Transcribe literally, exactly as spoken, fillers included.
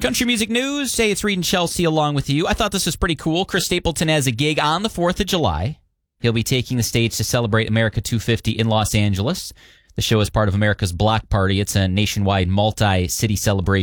Country music news. Hey, it's Reed and Chelsea along with you. I thought this was pretty cool. Chris Stapleton has a gig on the fourth of July. He'll be taking the stage to celebrate America two fifty in Los Angeles. The show is part of America's Block Party. It's a nationwide multi-city celebration